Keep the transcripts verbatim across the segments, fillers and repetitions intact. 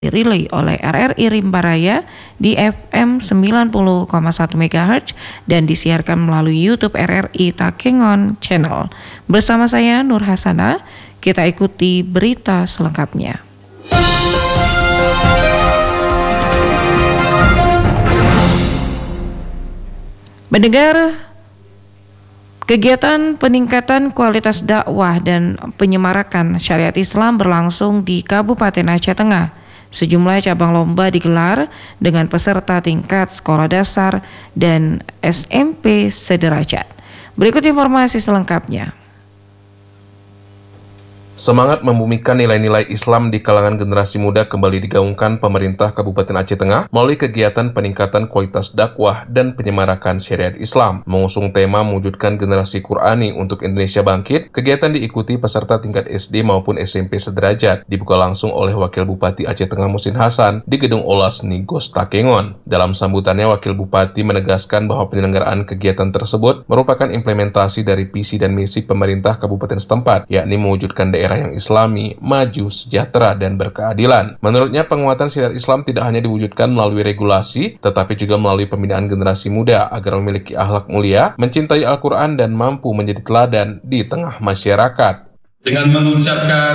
Dirilai oleh R R I Rimba Raya di F M sembilan puluh koma satu megahertz dan disiarkan melalui YouTube R R I Takengon Channel. Bersama saya Nur Hasana, kita ikuti berita selengkapnya. Mendengar kegiatan peningkatan kualitas dakwah dan penyemarakan syariat Islam berlangsung di Kabupaten Aceh Tengah. Sejumlah cabang lomba digelar dengan peserta tingkat sekolah dasar dan S M P sederajat. Berikut informasi selengkapnya. Semangat membumikan nilai-nilai Islam di kalangan generasi muda kembali digaungkan pemerintah Kabupaten Aceh Tengah melalui kegiatan peningkatan kualitas dakwah dan penyemarakan syariat Islam. Mengusung tema mewujudkan generasi Qur'ani untuk Indonesia Bangkit, kegiatan diikuti peserta tingkat S D maupun S M P sederajat, dibuka langsung oleh Wakil Bupati Aceh Tengah Muhsin Hasan di Gedung Olah Seni Gos Takengon. Dalam sambutannya, Wakil Bupati menegaskan bahwa penyelenggaraan kegiatan tersebut merupakan implementasi dari visi dan misi pemerintah kabupaten setempat, yakni mewujudkan daerah yang islami, maju, sejahtera, dan berkeadilan. Menurutnya, penguatan syariat Islam tidak hanya diwujudkan melalui regulasi, tetapi juga melalui pembinaan generasi muda agar memiliki akhlak mulia, mencintai Al-Quran, dan mampu menjadi teladan di tengah masyarakat. Dengan mengucapkan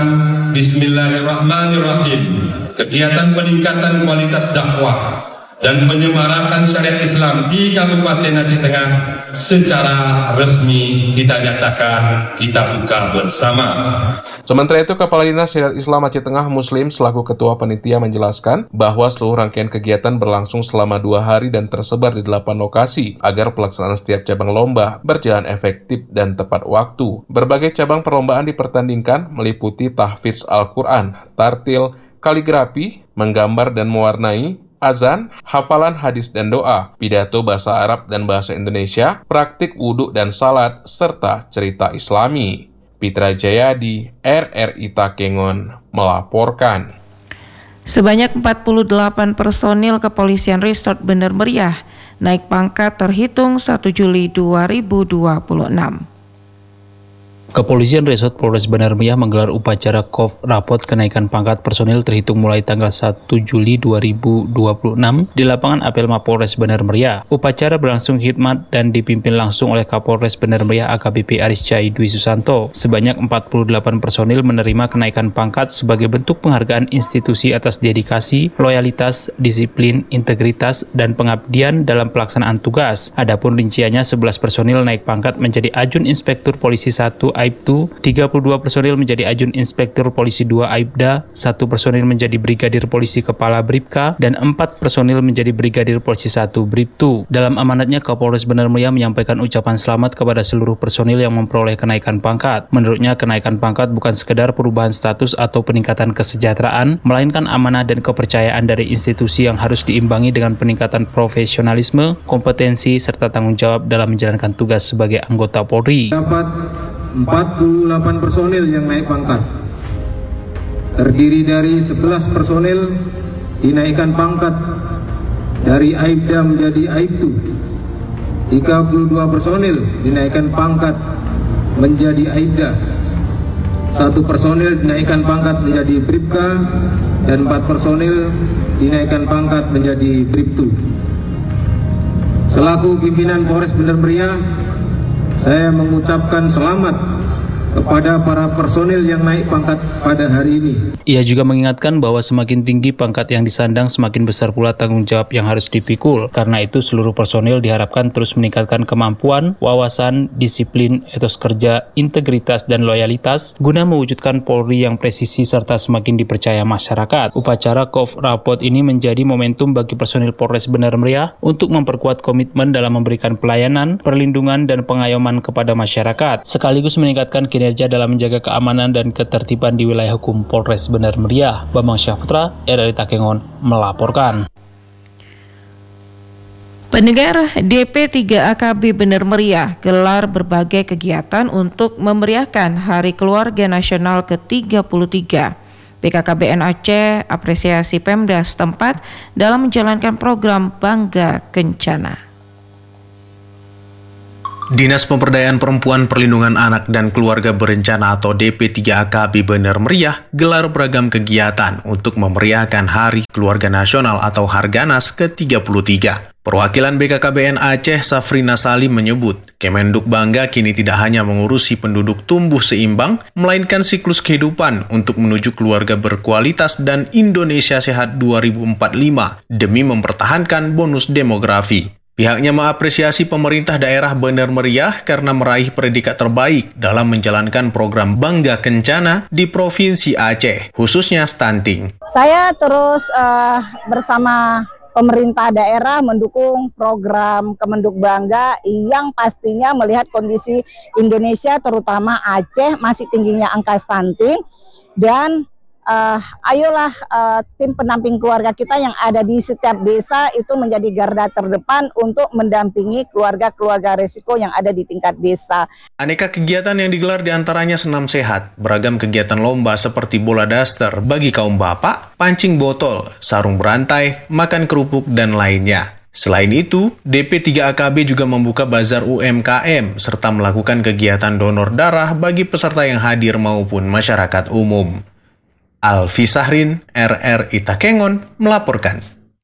Bismillahirrahmanirrahim, kegiatan peningkatan kualitas dakwah dan penyemarakan syariat Islam di Kabupaten Aceh Tengah secara resmi kita nyatakan kita buka bersama. Sementara itu, Kepala Dinas Syariat Islam Aceh Tengah Muslim selaku Ketua Panitia menjelaskan bahwa seluruh rangkaian kegiatan berlangsung selama dua hari dan tersebar di delapan lokasi agar pelaksanaan setiap cabang lomba berjalan efektif dan tepat waktu. Berbagai cabang perlombaan dipertandingkan meliputi tahfiz Al-Quran, tartil, kaligrafi, menggambar dan mewarnai, azan, hafalan hadis dan doa, pidato bahasa Arab dan bahasa Indonesia, praktik wudhu dan salat, serta cerita Islami. Pitra Jayadi, R R I Takengon, melaporkan. Sebanyak empat puluh delapan personil Kepolisian Resort Bener Meriah naik pangkat terhitung satu Juli dua ribu dua puluh enam. Kepolisian Resort Polres Bener Meriah menggelar upacara Kof Rapot kenaikan pangkat personil terhitung mulai tanggal satu Juli dua ribu dua puluh enam di lapangan Apel Mapolres Bener Meriah. Upacara berlangsung khidmat dan dipimpin langsung oleh Kapolres Bener Meriah A K B P Aris Cai Dwi Susanto. Sebanyak empat puluh delapan personil menerima kenaikan pangkat sebagai bentuk penghargaan institusi atas dedikasi, loyalitas, disiplin, integritas, dan pengabdian dalam pelaksanaan tugas. Adapun rinciannya, sebelas personil naik pangkat menjadi Ajun Inspektur Polisi satu Aibtu, tiga puluh dua personil menjadi Ajun Inspektur Polisi dua Aibda, satu personil menjadi Brigadir Polisi Kepala Bribka, dan empat personil menjadi Brigadir Polisi satu Bribtu. Dalam amanatnya, Kapolres Bener Meriah menyampaikan ucapan selamat kepada seluruh personil yang memperoleh kenaikan pangkat. Menurutnya, kenaikan pangkat bukan sekedar perubahan status atau peningkatan kesejahteraan, melainkan amanah dan kepercayaan dari institusi yang harus diimbangi dengan peningkatan profesionalisme, kompetensi, serta tanggung jawab dalam menjalankan tugas sebagai anggota Polri. Dapat empat puluh delapan personil yang naik pangkat, terdiri dari sebelas personil dinaikkan pangkat dari Aibda menjadi Aibtu, tiga puluh dua personil dinaikkan pangkat menjadi Aibda, satu personil dinaikkan pangkat menjadi Bribka, dan empat personil dinaikkan pangkat menjadi Bribtu. Selaku pimpinan Polres Bener Meriah, saya mengucapkan selamat kepada para personil yang naik pangkat pada hari ini. Ia juga mengingatkan bahwa semakin tinggi pangkat yang disandang, semakin besar pula tanggung jawab yang harus dipikul. Karena itu, seluruh personil diharapkan terus meningkatkan kemampuan, wawasan, disiplin, etos kerja, integritas, dan loyalitas guna mewujudkan Polri yang presisi serta semakin dipercaya masyarakat. Upacara Kof Rapot ini menjadi momentum bagi personil Polres Bener Meriah untuk memperkuat komitmen dalam memberikan pelayanan, perlindungan, dan pengayoman kepada masyarakat, sekaligus meningkatkan kinerja dalam menjaga keamanan dan ketertiban di wilayah hukum Polres Bener Meriah. Bambang Syahputra, R R I Takengon, melaporkan. Pendengar, D P tiga A K B Bener Meriah gelar berbagai kegiatan untuk memeriahkan Hari Keluarga Nasional ke tiga puluh tiga. B K K B N Aceh apresiasi Pemda setempat dalam menjalankan program Bangga Kencana. Dinas Pemberdayaan Perempuan Perlindungan Anak dan Keluarga Berencana atau D P tiga A K B Bener Meriah gelar beragam kegiatan untuk memeriahkan Hari Keluarga Nasional atau Harganas ke tiga puluh tiga. Perwakilan B K K B N Aceh Safrina Salim menyebut, Kemenduk bangga kini tidak hanya mengurusi penduduk tumbuh seimbang, melainkan siklus kehidupan untuk menuju keluarga berkualitas dan Indonesia Sehat dua ribu empat puluh lima demi mempertahankan bonus demografi. Pihaknya mengapresiasi pemerintah daerah Bener Meriah karena meraih predikat terbaik dalam menjalankan program Bangga Kencana di Provinsi Aceh, khususnya stunting. Saya terus uh, bersama pemerintah daerah mendukung program Kemenduk Bangga yang pastinya melihat kondisi Indonesia terutama Aceh masih tingginya angka stunting dan Uh, ayolah uh, tim pendamping keluarga kita yang ada di setiap desa itu menjadi garda terdepan untuk mendampingi keluarga-keluarga risiko yang ada di tingkat desa. Aneka kegiatan yang digelar diantaranya senam sehat, beragam kegiatan lomba seperti bola daster bagi kaum bapak, pancing botol, sarung berantai, makan kerupuk, dan lainnya. Selain itu, D P tiga A K B juga membuka bazar U M K M serta melakukan kegiatan donor darah bagi peserta yang hadir maupun masyarakat umum. Alfi Sahrin, R R I Takengon, melaporkan.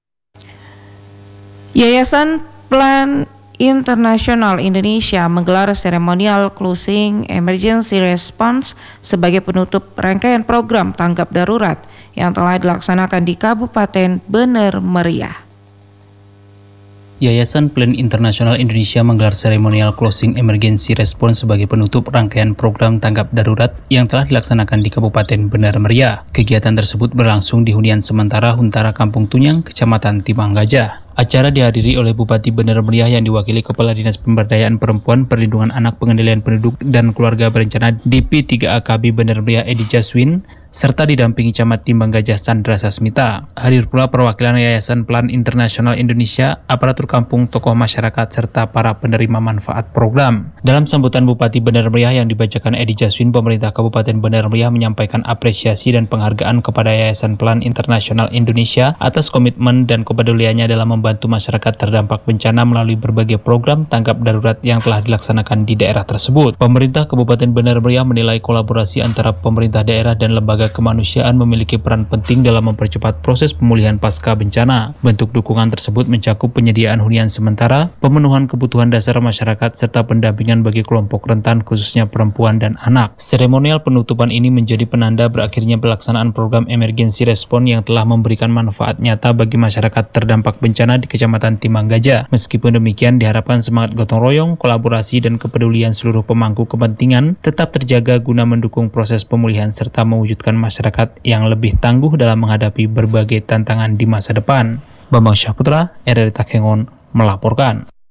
Yayasan Plan Internasional Indonesia menggelar seremonial closing emergency response sebagai penutup rangkaian program tanggap darurat yang telah dilaksanakan di Kabupaten Bener Meriah. Yayasan Plan Internasional Indonesia menggelar seremonial closing emergency response sebagai penutup rangkaian program tanggap darurat yang telah dilaksanakan di Kabupaten Bener Meriah. Kegiatan tersebut berlangsung di hunian sementara Huntara Kampung Tunyang, Kecamatan Timang Gajah. Acara dihadiri oleh Bupati Bener Meriah yang diwakili Kepala Dinas Pemberdayaan Perempuan, Perlindungan Anak, Pengendalian Penduduk, dan Keluarga Berencana D P tiga A K B Bener Meriah Edi Jaswin, serta didampingi Camat Timbang Gajah Sandra Sasmita. Hadir pula perwakilan Yayasan Plan Internasional Indonesia, aparatur kampung, tokoh masyarakat, serta para penerima manfaat program. Dalam sambutan Bupati Bener Meriah yang dibacakan Edi Jaswin, pemerintah Kabupaten Bener Meriah menyampaikan apresiasi dan penghargaan kepada Yayasan Plan Internasional Indonesia atas komitmen dan kepeduliannya dalam membantu masyarakat terdampak bencana melalui berbagai program tanggap darurat yang telah dilaksanakan di daerah tersebut. Pemerintah Kabupaten Bener Meriah menilai kolaborasi antara pemerintah daerah dan lembaga kemanusiaan memiliki peran penting dalam mempercepat proses pemulihan pasca bencana. Bentuk dukungan tersebut mencakup penyediaan hunian sementara, pemenuhan kebutuhan dasar masyarakat, serta pendampingan bagi kelompok rentan khususnya perempuan dan anak. Seremonial penutupan ini menjadi penanda berakhirnya pelaksanaan program emergency response yang telah memberikan manfaat nyata bagi masyarakat terdampak bencana di Kecamatan Timang Gajah. Meskipun demikian, diharapkan semangat gotong royong, kolaborasi, dan kepedulian seluruh pemangku kepentingan tetap terjaga guna mendukung proses pemulihan serta mewujudkan masyarakat yang lebih tangguh dalam menghadapi berbagai tantangan di masa depan. Bambang Syahputra, R R I Takengon, melaporkan.